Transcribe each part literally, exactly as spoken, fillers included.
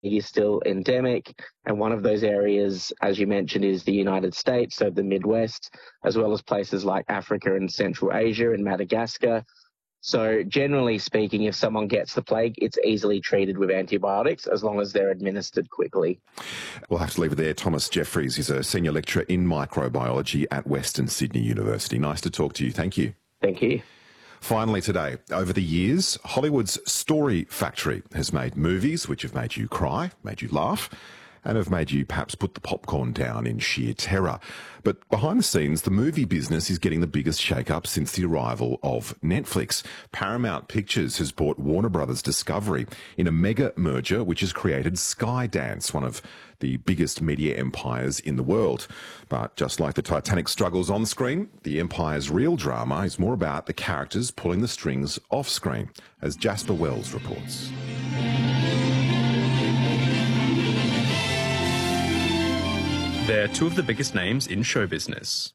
is still endemic. And one of those areas, as you mentioned, is the United States, so the Midwest, as well as places like Africa and Central Asia and Madagascar. So generally speaking, if someone gets the plague, it's easily treated with antibiotics as long as they're administered quickly. We'll have to leave it there. Thomas Jeffries is a senior lecturer in microbiology at Western Sydney University. Nice to talk to you. Thank you. Thank you. Finally today, over the years, Hollywood's Story Factory has made movies which have made you cry, made you laugh, and have made you perhaps put the popcorn down in sheer terror. But behind the scenes, the movie business is getting the biggest shake-up since the arrival of Netflix. Paramount Pictures has bought Warner Brothers Discovery in a mega merger which has created Skydance, one of the biggest media empires in the world. But just like the Titanic struggles on screen, the empire's real drama is more about the characters pulling the strings off screen, as Jasper Wells reports. They're two of the biggest names in show business.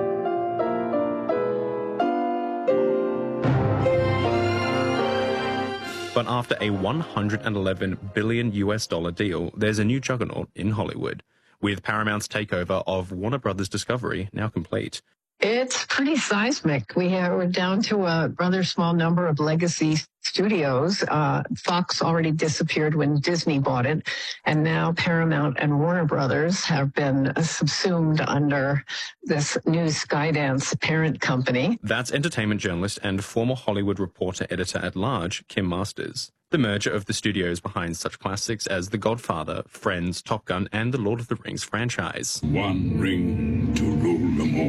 But after a one hundred eleven billion US dollar deal, there's a new juggernaut in Hollywood, with Paramount's takeover of Warner Brothers Discovery now complete. It's pretty seismic. We have, we're down to a rather small number of legacy studios. Uh, Fox already disappeared when Disney bought it, and now Paramount and Warner Brothers have been subsumed under this new Skydance parent company. That's entertainment journalist and former Hollywood Reporter editor-at-large, Kim Masters. The merger of the studios behind such classics as The Godfather, Friends, Top Gun, and the Lord of the Rings franchise. One ring to rule them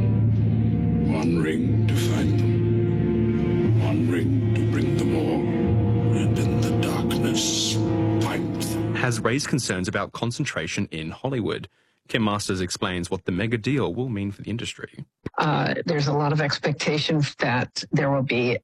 all. One ring to find them. One ring to bring them all. And in the darkness, find them. Has raised concerns about concentration in Hollywood. Kim Masters explains what the mega deal will mean for the industry. Uh, there's a lot of expectation that there will be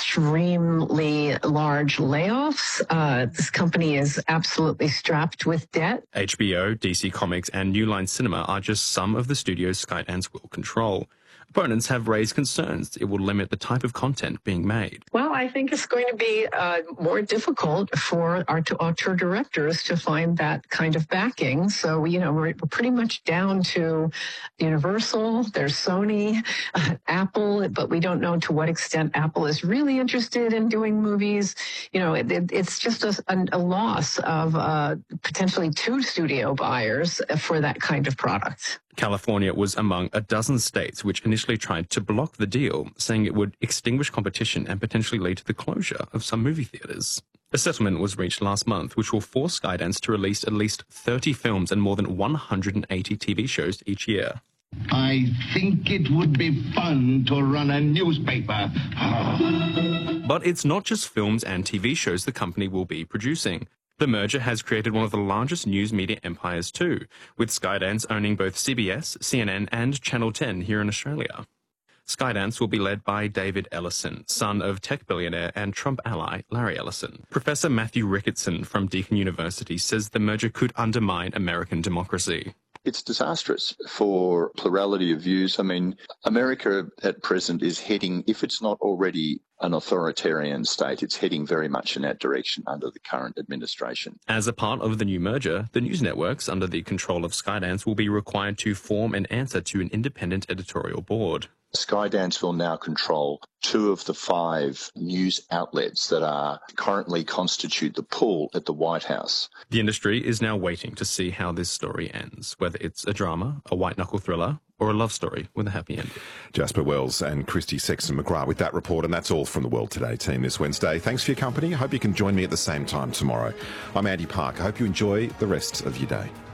extremely large layoffs. Uh, this company is absolutely strapped with debt. H B O, D C Comics, and New Line Cinema are just some of the studios Skydance will control. Opponents have raised concerns it will limit the type of content being made. Well, I think it's going to be uh, more difficult for our auteur directors to find that kind of backing. So, you know, we're, we're pretty much down to Universal, there's Sony, uh, Apple, but we don't know to what extent Apple is really interested in doing movies. You know, it, it, it's just a, a loss of uh, potentially two studio buyers for that kind of product. California was among a dozen states which initially tried to block the deal, saying it would extinguish competition and potentially lead to the closure of some movie theaters. A settlement was reached last month which will force Skydance to release at least thirty films and more than one hundred eighty T V shows each year. I think it would be fun to run a newspaper. But it's not just films and T V shows the company will be producing. The merger has created one of the largest news media empires too, with Skydance owning both C B S, C N N and Channel ten here in Australia. Skydance will be led by David Ellison, son of tech billionaire and Trump ally Larry Ellison. Professor Matthew Ricketson from Deakin University says the merger could undermine American democracy. It's disastrous for plurality of views. I mean, America at present is heading, if it's not already an authoritarian state, it's heading very much in that direction under the current administration. As a part of the new merger, the news networks under the control of Skydance will be required to form and answer to an independent editorial board. Skydance will now control two of the five news outlets that are currently constitute the pool at the White House. The industry is now waiting to see how this story ends, whether it's a drama, a white-knuckle thriller, or a love story with a happy ending. Jasper Wells and Christy Sexton-McGrath with that report, and that's all from the World Today team this Wednesday. Thanks for your company. I hope you can join me at the same time tomorrow. I'm Andy Park. I hope you enjoy the rest of your day.